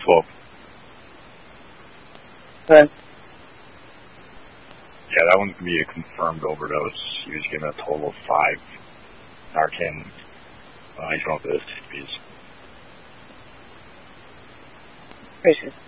12. Good. Yeah, that one's going to be a confirmed overdose. He was given a total of 5 Narcan. He's going for this piece. Appreciate it.